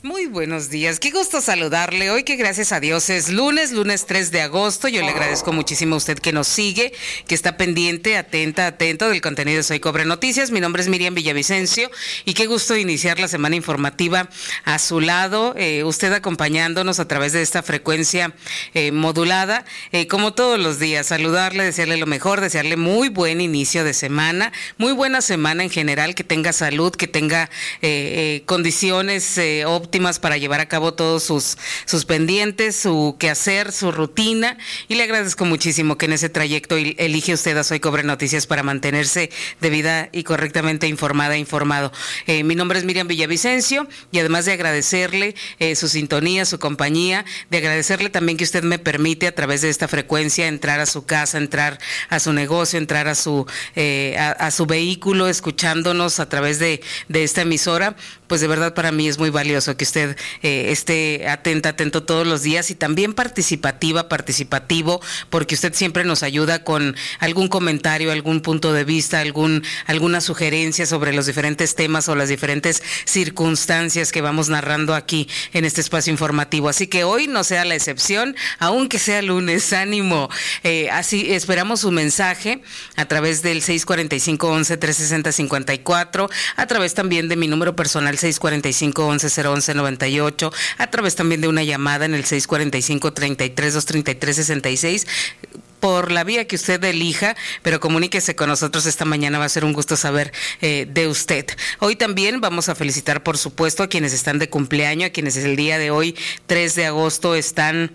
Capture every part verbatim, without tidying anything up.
Muy buenos días, qué gusto saludarle hoy que gracias a Dios es lunes, lunes tres de agosto. Yo le agradezco muchísimo a usted que nos sigue, que está pendiente, atenta, atento del contenido de Soy Cobre Noticias. Mi nombre es Miriam Villavicencio y qué gusto iniciar la semana informativa a su lado, eh, usted acompañándonos a través de esta frecuencia eh, modulada, eh, como todos los días, saludarle, desearle lo mejor, desearle muy buen inicio de semana, muy buena semana en general, que tenga salud, que tenga eh, eh, condiciones eh, óptimas para llevar a cabo todos sus, sus pendientes, su quehacer, su rutina, y le agradezco muchísimo que en ese trayecto elige usted a Soy Cobre Noticias para mantenerse debida y correctamente informada e informado. Eh, mi nombre es Miriam Villavicencio y además de agradecerle eh, su sintonía, su compañía, de agradecerle también que usted me permite a través de esta frecuencia entrar a su casa, entrar a su negocio, entrar a su, eh, a, a su vehículo, escuchándonos a través de, de esta emisora, pues de verdad para mí es muy valioso que usted eh, esté atenta, atento todos los días y también participativa, participativo, porque usted siempre nos ayuda con algún comentario, algún punto de vista, algún alguna sugerencia sobre los diferentes temas o las diferentes circunstancias que vamos narrando aquí en este espacio informativo. Así que hoy no sea la excepción, aunque sea lunes, ánimo. Eh, así esperamos su mensaje a través del seis cuarenta y cinco, once, trescientos sesenta, cincuenta y cuatro, a través también de mi número personal seis cuarenta y cinco, once, cero once, noventa y ocho, a través también de una llamada en el seis cuarenta y cinco, treinta y tres, doscientos treinta y tres, sesenta y seis, por la vía que usted elija, pero comuníquese con nosotros esta mañana, va a ser un gusto saber eh, de usted. Hoy también vamos a felicitar, por supuesto, a quienes están de cumpleaños, a quienes el día de hoy, tres de agosto, están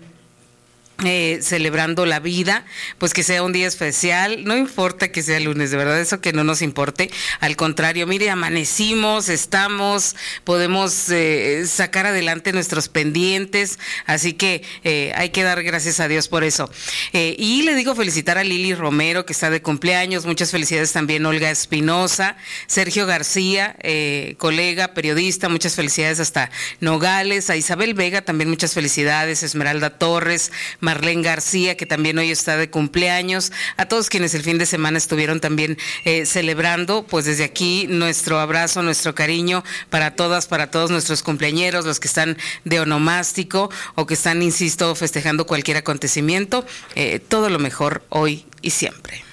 Eh, celebrando la vida, pues que sea un día especial, no importa que sea lunes, de verdad, eso que no nos importe, al contrario, mire, amanecimos, estamos, podemos eh, sacar adelante nuestros pendientes, así que eh, hay que dar gracias a Dios por eso. Eh, y le digo felicitar a Lili Romero, que está de cumpleaños, muchas felicidades también Olga Espinosa, Sergio García, eh, colega, periodista, muchas felicidades hasta Nogales, a Isabel Vega también muchas felicidades, Esmeralda Torres, Marlene García, que también hoy está de cumpleaños, a todos quienes el fin de semana estuvieron también eh, celebrando, pues desde aquí nuestro abrazo, nuestro cariño para todas, para todos nuestros cumpleañeros, los que están de onomástico o que están, insisto, festejando cualquier acontecimiento, eh, todo lo mejor hoy y siempre.